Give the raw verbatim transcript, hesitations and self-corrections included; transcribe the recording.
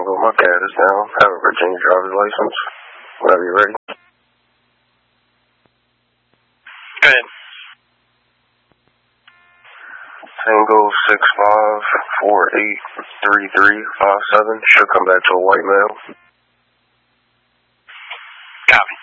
Tango, my cat is down. I have a Virginia driver's license. Whenever you're ready. Go ahead. Tango six five four eight three three five seven. Should come back to a white male. Copy.